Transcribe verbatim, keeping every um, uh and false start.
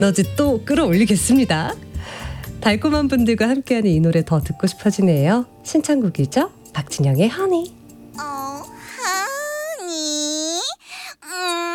에너지 또 끌어올리겠습니다. 달콤한 분들과 함께하는 이 노래 더 듣고 싶어지네요. 신청곡이죠. 박진영의 허니.